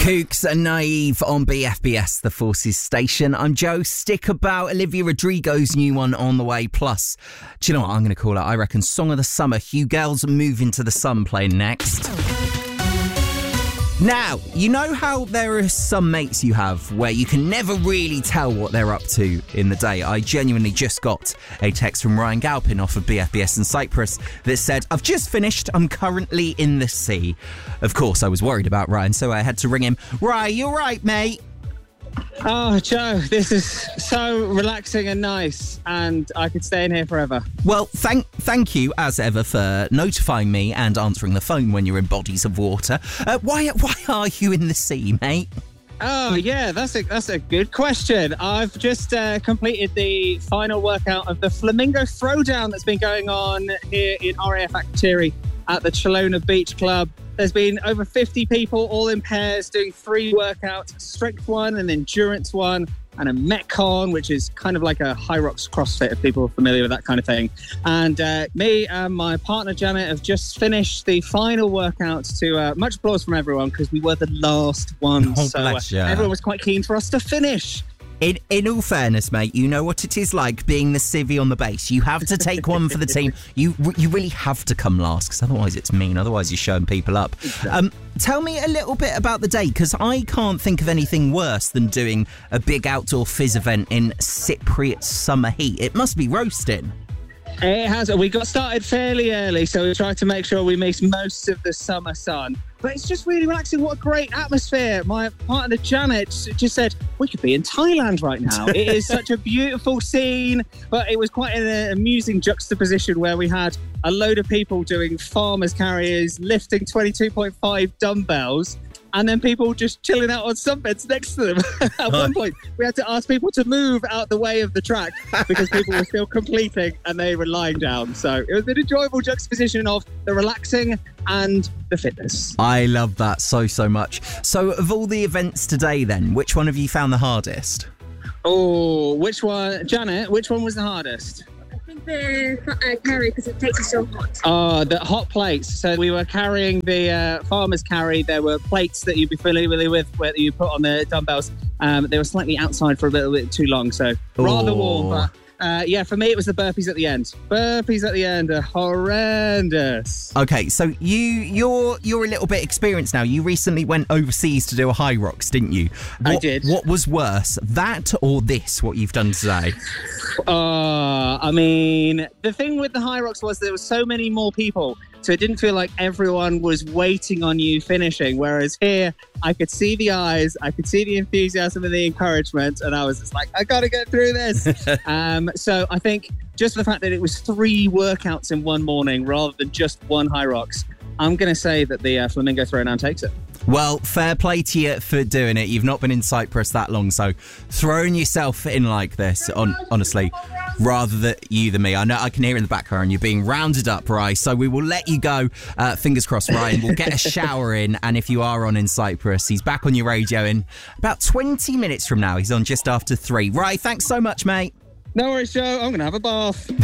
Kooks and Naive on BFBS, the Forces station. I'm Joe. Stick about. Olivia Rodrigo's new one on the way. Plus, do you know what I'm going to call it? I reckon Song of the Summer. Hugh Girls Move Into the Sun playing next. Now, you know how there are some mates you have where you can never really tell what they're up to in the day? I genuinely just got a text from Ryan Galpin off of BFBS in Cyprus that said, "I've just finished, I'm currently in the sea." Of course, I was worried about Ryan, so I had to ring him. Ryan, you all right, mate? Oh, Joe, this is so relaxing and nice, and I could stay in here forever. Well, thank you, as ever, for notifying me and answering the phone when you're in bodies of water. Why are you in the sea, mate? Oh, yeah, that's a good question. I've just completed the final workout of the Flamingo Throwdown that's been going on here in RAF Akrotiri at the Chelona Beach Club. There's been over 50 people all in pairs doing 3 workouts, a strength one, an endurance one, and a Metcon, which is kind of like a High Rocks CrossFit, if people are familiar with that kind of thing. And me and my partner Janet have just finished the final workouts to much applause from everyone because we were the last ones. Everyone was quite keen for us to finish. In all fairness, mate, you know what it is like being the civvy on the base. You have to take one for the team. You really have to come last, because otherwise it's mean. Otherwise you're showing people up. Exactly. Tell me a little bit about the day, because I can't think of anything worse than doing a big outdoor fizz event in Cypriot summer heat. It must be roasting. It has. We got started fairly early, so we tried to make sure we missed most of the summer sun. But it's just really relaxing. What a great atmosphere. My partner Janet just said, we could be in Thailand right now. It is such a beautiful scene, but it was quite an amusing juxtaposition where we had a load of people doing farmers carriers, lifting 22.5 dumbbells, and then people just chilling out on sunbeds next to them. At one point, we had to ask people to move out the way of the track because people were still completing and they were lying down. So it was an enjoyable juxtaposition of the relaxing and the fitness. I love that so much. So of all the events today then, which one have you found the hardest? Oh, which one? Janet, which one was the hardest? I think the carry, because it takes you so hot. Oh, the hot plates. So we were carrying the farmer's carry. There were plates that you'd be familiar with where you put on the dumbbells. They were slightly outside for a little bit too long, so rather warm. But yeah, for me, it was the burpees at the end. Burpees at the end are horrendous. Okay, so you're a little bit experienced now. You recently went overseas to do a High Rocks, didn't you? I did. What was worse, that or this, what you've done today? I mean, the thing with the High Rocks was there were so many more people, so it didn't feel like everyone was waiting on you finishing, whereas here, I could see the eyes, I could see the enthusiasm and the encouragement, and I was just like, I gotta get through this. So I think just the fact that it was 3 workouts in one morning rather than just one High Rocks, I'm going to say that the Flamingo Throwdown takes it. Well, fair play to you for doing it. You've not been in Cyprus that long, so throwing yourself in like this, honestly, rather than me. I know I can hear in the background you're being rounded up, right? So we will let you go. Fingers crossed, Ryan. We'll get a shower in, and if you are on in Cyprus, he's back on your radio in about 20 minutes from now. He's on just after 3. Right, thanks so much, mate. No worries, Joe. I'm going to have a bath.